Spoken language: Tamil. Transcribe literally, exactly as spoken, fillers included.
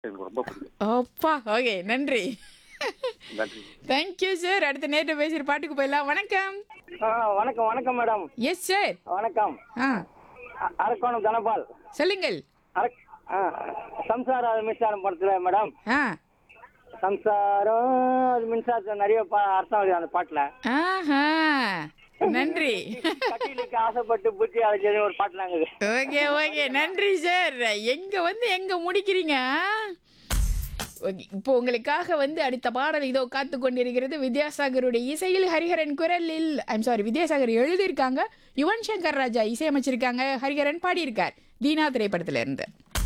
எனக்கு ரொம்ப பிடிக்கும். அப்பா! ஓகே. நன்றி. நன்றி. Thank you sir. அடுத்த நேர்ல பேசுற பாட்டுக்கு போயிடலாம். வணக்கம். ஆ வணக்கம் வணக்கம் மேடம். Yes sir. வணக்கம். ஆ அ- அரக்கோணம் தனபால். சொல்லுங்கள். அரக் ஆ, சம்சாரம் அது மின்சாரம் படத்துல மேடம். ஆ சம்சாரம் அது மின்சாரத்தில் நிறைய பா அர்த்தம் வருது அந்த பாட்டுல. ஆஹா. நன்றி. கட்டிலுக்கு ஆசைப்பட்டு புத்தி அழைச்சது ஒரு பாட்டுலாங்க இது. Okay okay. நன்றி சார். எங்க வந்து எங்க முடிக்கிறீங்க? ஓகே. இப்போ உங்களுக்காக வந்து அடுத்த பாடல் இதோ காத்து கொண்டிருக்கிறது. வித்யாசாகருடைய இசையில் ஹரிஹரன் குரலில் ஐம் சாரி வித்யாசாகர் எழுதியிருக்காங்க. யுவன் சங்கர் ராஜா இசையமைச்சிருக்காங்க. ஹரிஹரன் பாடியிருக்கார். தீனா திரைப்படத்துல இருந்து.